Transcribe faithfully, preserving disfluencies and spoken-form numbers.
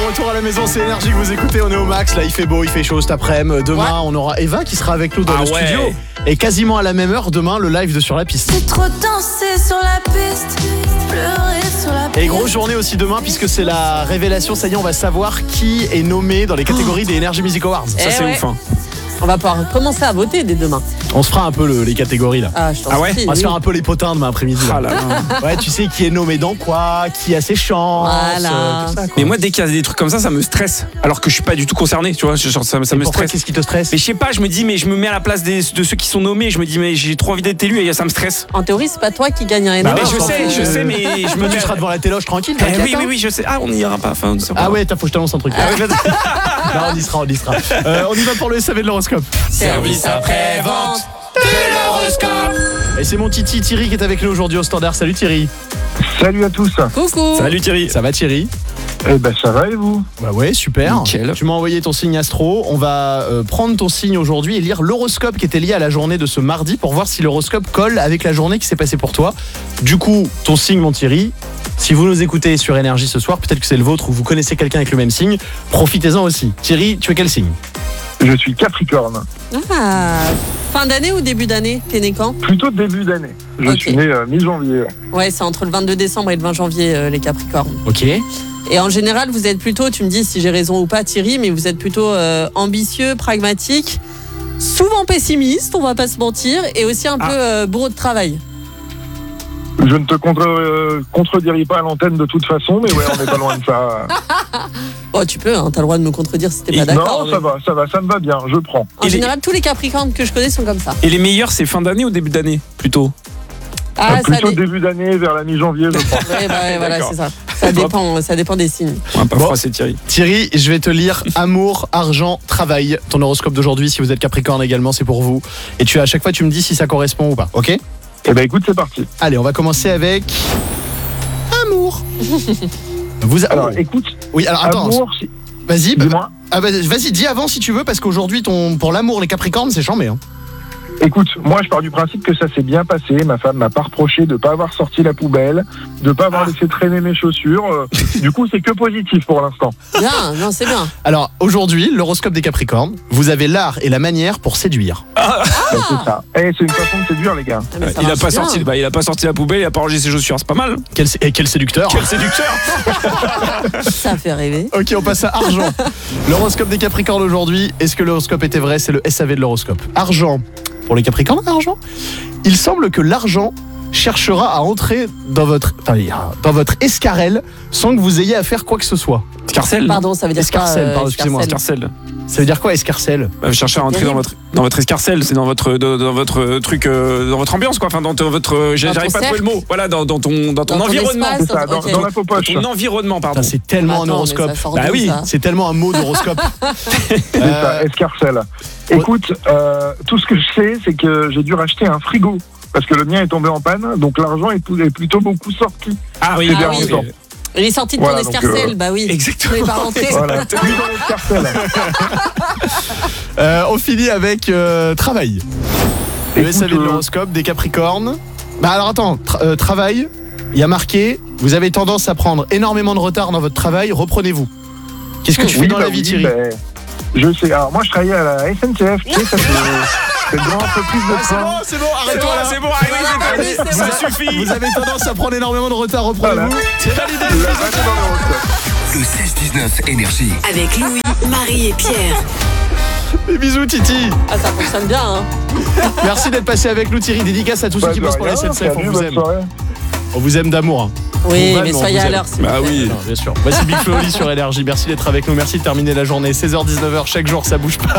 retour à la maison, c'est Énergie que vous écoutez, on est au max, là il fait beau, il fait chaud cet après-midi. Demain ouais. on aura Eva qui sera avec nous dans ah le ouais. studio. Et quasiment à la même heure, demain le live de Sur la piste. C'est trop danser sur la piste, pleurer sur la piste. Et grosse journée aussi demain puisque c'est la révélation, ça y est on va savoir qui est nommé dans les catégories des Energy Music Awards. Eh ça c'est ouais. ouf hein. On va pouvoir commencer à voter dès demain. On se fera un peu le, les catégories là. Ah, je t'en Ah ouais prie, On va oui. se faire un peu les potins demain après-midi. Ah là là. Ouais, tu sais qui est nommé dans quoi, qui a ses chances. Voilà. euh, tout ça, quoi. Mais moi, dès qu'il y a des trucs comme ça, ça me stresse. Alors que je suis pas du tout concerné, tu vois. Genre, ça, ça Et me pourquoi, stresse. qu'est-ce qui te stresse? Mais je sais pas, je me dis, mais je me mets à la place des, de ceux qui sont nommés. Je me dis, mais j'ai trop envie d'être élu et ça me stresse. En théorie, c'est pas toi qui gagne un Bah mais ouais, je je sais, pense je que- sais, mais je me Toi, mets. tu seras devant la téloche tranquille. Eh t'inquiète, oui, oui, hein. oui, je sais. Ah, on n'y ira pas. Enfin, c'est Ah pas- ouais, t'as, faut que je t'annonce un truc. Ah ouais, je- Non, on y sera, on y sera. Euh, on y va pour le S A V de l'horoscope. Service après-vente de l'horoscope. Et c'est mon Titi Thierry qui est avec nous aujourd'hui au standard. Salut Thierry. Salut à tous. Coucou. Salut Thierry. Ça va Thierry? Eh ben ça va et vous? Bah ouais, super. Nickel. Tu m'as envoyé ton signe astro. On va euh, prendre ton signe aujourd'hui et lire l'horoscope qui était lié à la journée de ce mardi pour voir si l'horoscope colle avec la journée qui s'est passée pour toi. Du coup, ton signe, mon Thierry. Si vous nous écoutez sur Énergie ce soir, peut-être que c'est le vôtre ou vous connaissez quelqu'un avec le même signe, profitez-en aussi. Thierry, tu es quel signe? Je suis Capricorne. Ah, fin d'année ou début d'année? T'es né quand? Plutôt début d'année. Je Ok. suis né euh, mi-janvier. Ouais, c'est entre le vingt-deux décembre et le vingt janvier, euh, les Capricornes. Ok. Et en général, vous êtes plutôt, tu me dis si j'ai raison ou pas Thierry, mais vous êtes plutôt euh, ambitieux, pragmatique, souvent pessimiste, on va pas se mentir, et aussi un Ah. peu euh, bourreau de travail. Je ne te contre, euh, contredirai pas à l'antenne de toute façon, mais ouais, on n'est pas loin de ça. Oh, tu peux, hein, t'as le droit de me contredire si t'es Et pas d'accord. non, ça mais- va, ça va, ça me va bien, je prends. En Et les- général, tous les Capricornes que je connais sont comme ça. Et les meilleurs, c'est fin d'année ou début d'année plutôt? Ah, Euh, ça plutôt dé- début d'année, vers la mi-janvier, je prends. Ouais, bah, ouais, voilà, D'accord. c'est ça. Ça dépend, ça dépend des signes. On va pas Bon. froisser Thierry. Thierry, je vais te lire amour, argent, travail. Ton horoscope d'aujourd'hui, si vous êtes Capricorne également, c'est pour vous. Et tu à chaque fois, tu me dis si ça correspond ou pas. Ok? Eh ben écoute, c'est parti. Allez, on va commencer avec amour. Vous a- Alors oh. écoute, Oui, alors attends. amour, si... Vas-y, bah, dis-moi. ah, bah, vas-y, dis avant si tu veux, parce qu'aujourd'hui, ton pour l'amour, les Capricornes, c'est chambé. Hein. Écoute, moi je pars du principe que ça s'est bien passé. Ma femme m'a pas reproché de pas avoir sorti la poubelle, de pas avoir Ah. laissé traîner mes chaussures. Euh, Du coup, c'est que positif pour l'instant. Bien, non, c'est bien. Alors aujourd'hui, l'horoscope des Capricornes, vous avez l'art et la manière pour séduire. Ben, c'est ça. Eh, c'est une façon de séduire, les gars. Ah, mais ça Il a marche pas bien. sorti, bah, il a pas sorti la poubelle, il a pas rangé ses chaussures, c'est pas mal. Quel, sé- et quel séducteur. Quel séducteur. Ça fait rêver. Ok, on passe à argent. L'horoscope des Capricornes aujourd'hui, est-ce que l'horoscope était vrai? C'est le S A V de l'horoscope. Argent. Pour les Capricornes, argent. Il semble que l'argent cherchera à entrer dans votre, attendez, dans votre escarelle sans que vous ayez à faire quoi que ce soit. Escarcelle. Pardon, ça veut dire quoi Escarcelle, euh, pardon, excusez-moi, escarcelle Escarcelle. Ça veut dire quoi, escarcelle? Bah, cherchez à rentrer dans votre dans votre escarcelle, c'est dans votre dans, dans votre truc, euh, dans votre ambiance quoi. Enfin dans ton- votre, euh, Dans j'arrive ton pas à trouver le mot. Voilà, dans, dans ton dans ton Dans ton environnement. espace. C'est ça, dans, ok. dans la poche. Ton environnement, pardon. Ça, c'est tellement un Attends, mais horoscope. ça sort Bah d'où, oui, ça C'est tellement un mot d'horoscope. C'est ça, escarcelle. Écoute, euh, tout ce que je sais, c'est que j'ai dû racheter un frigo. Parce que le mien est tombé en panne, donc l'argent est, est plutôt beaucoup sorti. Ah oui, C'est bien, oui. longtemps. Il est sorti de Voilà, ton donc, escarcelle, euh, bah oui. Exactement. Tu pouvais pas rentrer. Voilà, plus dans l'escarcelle. Euh, on finit avec euh, travail. Le Écoute, S A V de euh, l'horoscope des Capricornes. Bah alors attends, tra- euh, travail, il y a marqué, vous avez tendance à prendre énormément de retard dans votre travail, reprenez-vous. Qu'est-ce que tu fais Oui, dans bah la vie, oui, Thierry? ben, je sais. Alors moi, je travaillais à la S N C F. Tu sais, ça, c'est c'est une grande entreprise de Ah, c'est train. bon, c'est bon, C'est arrête-toi bon, là. c'est bon, allez, Allez, c'est c'est bon. bon. Ça suffit. Vous avez tendance à prendre énormément de retard, reprenez-vous. Voilà. C'est validé. La radio dans l'horoscope. Le seize dix-neuf Énergie. Avec Louis, Marie et Pierre. Et bisous, Titi. Ah, ça fonctionne bien, hein. Merci d'être passé avec nous, Thierry. Dédicace à tous ceux Bah, qui de bossent pour la rien, S N C F. On salut, vous bonne aime. soirée. On vous aime d'amour. hein. Oui, On va, mais on soyez vous à aime. l'heure. s'il Bah vous plaît. oui. Non, bien sûr. Voici Big Flo Oli sur Énergie. Merci d'être avec nous. Merci de terminer la journée. seize heures dix-neuf heures chaque jour, ça bouge pas.